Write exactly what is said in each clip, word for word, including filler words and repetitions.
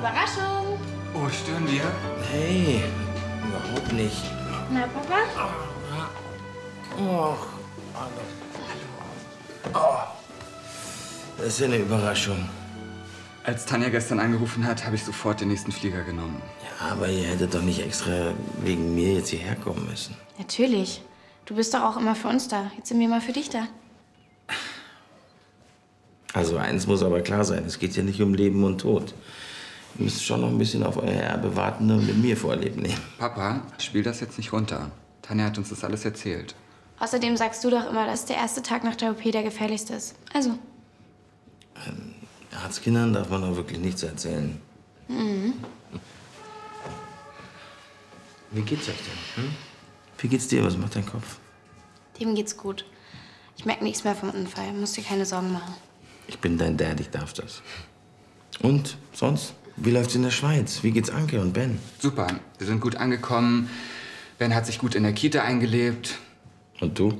Überraschung. Oh, stören wir? Hey, überhaupt nicht. Na, Papa? Oh, oh. Das ist ja eine Überraschung. Als Tanja gestern angerufen hat, habe ich sofort den nächsten Flieger genommen. Ja, aber ihr hättet doch nicht extra wegen mir jetzt hierher kommen müssen. Natürlich. Du bist doch auch immer für uns da. Jetzt sind wir mal für dich da. Also eins muss aber klar sein, es geht ja nicht um Leben und Tod. Ihr müsst schon noch ein bisschen auf euer Erbe warten und mit mir Vorleben nehmen. Papa, spiel das jetzt nicht runter. Tanja hat uns das alles erzählt. Außerdem sagst du doch immer, dass der erste Tag nach der O P der gefährlichste ist. Also. Ähm, Arztkindern darf man doch wirklich nichts erzählen. Mhm. Wie geht's euch denn? Hm? Wie geht's dir? Was macht dein Kopf? Dem geht's gut. Ich merke nichts mehr vom Unfall. Musst dir keine Sorgen machen. Ich bin dein Dad, ich darf das. Und sonst? Wie läuft's in der Schweiz? Wie geht's Anke und Ben? Super, wir sind gut angekommen. Ben hat sich gut in der Kita eingelebt. Und du?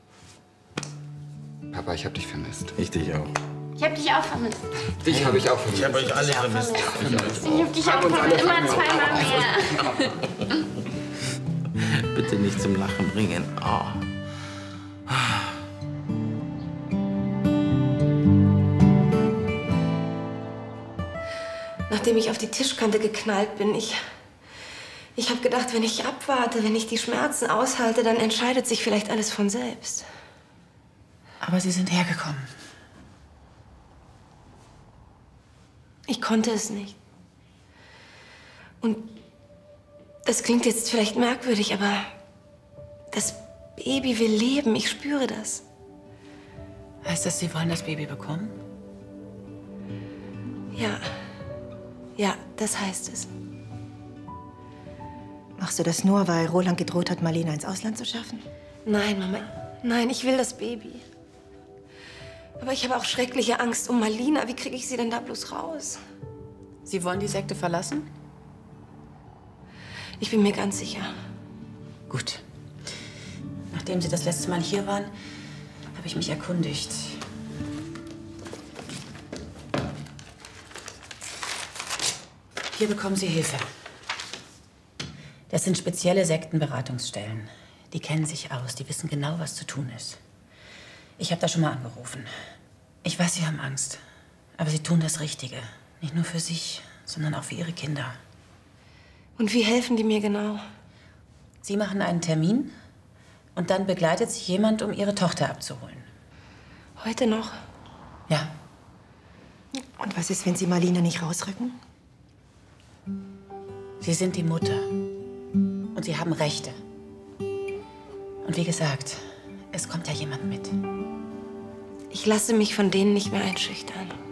Papa, ich hab dich vermisst. Ich dich auch. Ich hab dich auch vermisst. Dich habe ich auch vermisst. Ich habe euch alle vermisst. Ich hab dich auch vermisst. Immer zweimal mehr. Bitte nicht zum Lachen bringen. Oh. Nachdem ich auf die Tischkante geknallt bin, ich... Ich habe gedacht, wenn ich abwarte, wenn ich die Schmerzen aushalte, dann entscheidet sich vielleicht alles von selbst. Aber Sie sind hergekommen. Ich konnte es nicht. Und das klingt jetzt vielleicht merkwürdig, aber das Baby will leben. Ich spüre das. Heißt das, Sie wollen das Baby bekommen? Ja. Ja, das heißt es. Machst du das nur, weil Roland gedroht hat, Marlene ins Ausland zu schaffen? Nein, Mama. Nein, ich will das Baby. Aber ich habe auch schreckliche Angst um Marlina. Wie kriege ich sie denn da bloß raus? Sie wollen die Sekte verlassen? Ich bin mir ganz sicher. Gut. Nachdem Sie das letzte Mal hier waren, habe ich mich erkundigt. Hier bekommen Sie Hilfe. Das sind spezielle Sektenberatungsstellen. Die kennen sich aus, die wissen genau, was zu tun ist. Ich habe da schon mal angerufen. Ich weiß, Sie haben Angst. Aber Sie tun das Richtige. Nicht nur für sich, sondern auch für Ihre Kinder. Und wie helfen die mir genau? Sie machen einen Termin und dann begleitet Sie jemand, um Ihre Tochter abzuholen. Heute noch? Ja. Und was ist, wenn Sie Marlene nicht rausrücken? Sie sind die Mutter. Und Sie haben Rechte. Und wie gesagt, es kommt ja jemand mit. Ich lasse mich von denen nicht mehr einschüchtern.